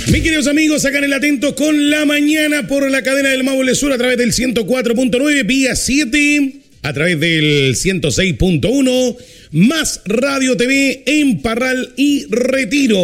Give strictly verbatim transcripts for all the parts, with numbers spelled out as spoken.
Mis queridos amigos, acá en el Atentos con la mañana por la cadena del Maule Sur a través del ciento cuatro punto nueve, vía siete, a través del ciento seis punto uno, más Radio T V en Parral y Retiro.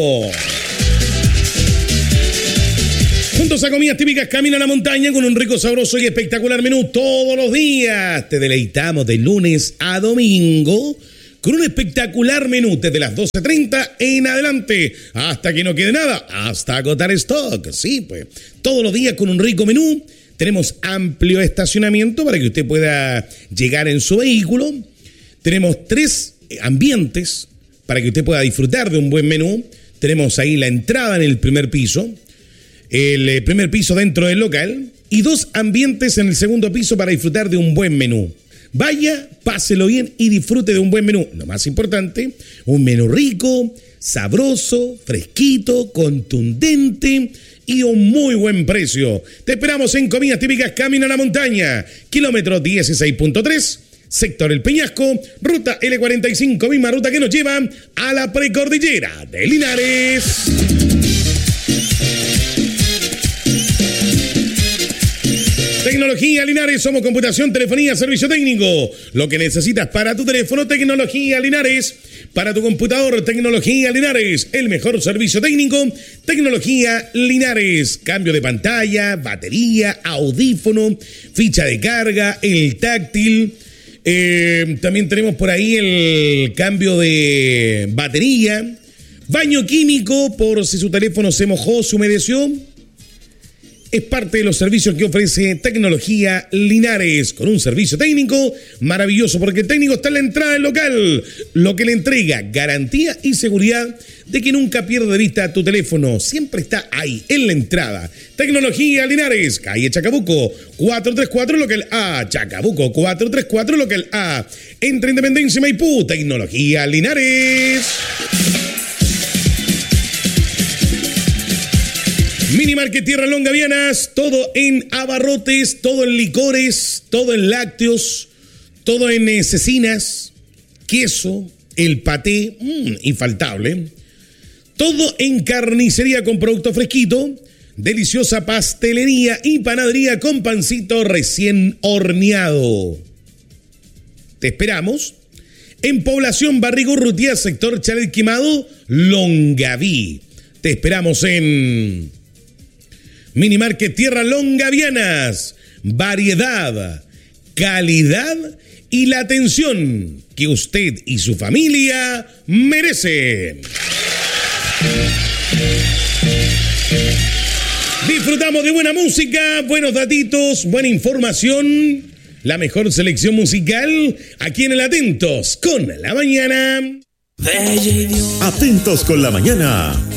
Juntos a comidas típicas Camino a la Montaña con un rico, sabroso y espectacular menú todos los días. Te deleitamos de lunes a domingo con un espectacular menú desde las doce treinta en adelante, hasta que no quede nada, hasta agotar stock. Sí, pues, todos los días con un rico menú. Tenemos amplio estacionamiento para que usted pueda llegar en su vehículo. Tenemos tres ambientes para que usted pueda disfrutar de un buen menú. Tenemos ahí la entrada en el primer piso, el primer piso dentro del local y dos ambientes en el segundo piso para disfrutar de un buen menú. Vaya, páselo bien y disfrute de un buen menú. Lo más importante, un menú rico, sabroso, fresquito, contundente y un muy buen precio. Te esperamos en Comidas Típicas Camino a la Montaña, kilómetro dieciséis punto tres, sector El Peñasco, ruta L cuarenta y cinco, misma ruta que nos lleva a la precordillera de Linares. Tecnología Linares, somos computación, telefonía, servicio técnico. Lo que necesitas para tu teléfono, Tecnología Linares. Para tu computador, Tecnología Linares. El mejor servicio técnico, Tecnología Linares. Cambio de pantalla, batería, audífono, ficha de carga, el táctil. Eh, también tenemos por ahí el cambio de batería. Baño químico por si su teléfono se mojó, se humedeció. Es parte de los servicios que ofrece Tecnología Linares, con un servicio técnico maravilloso, porque el técnico está en la entrada del local, lo que le entrega garantía y seguridad de que nunca pierde de vista tu teléfono, siempre está ahí, en la entrada. Tecnología Linares, calle Chacabuco, cuatrocientos treinta y cuatro, local A, Chacabuco, cuatrocientos treinta y cuatro, local A, entre Independencia y Maipú, Tecnología Linares. Mini Market Tierra Longa Vianas, todo en abarrotes, todo en licores, todo en lácteos, todo en eh, cecinas, queso, el paté, mmm, infaltable. Todo en carnicería con producto fresquito, deliciosa pastelería y panadería con pancito recién horneado. Te esperamos en Población Barrigurrutia, sector Chalet Quemado, Longaví. Te esperamos en Mini Market Tierra Longa Vianas. Variedad, calidad y la atención que usted y su familia merecen. Disfrutamos de buena música, buenos datitos, buena información, la mejor selección musical aquí en el Atentos con la Mañana. Atentos con la Mañana.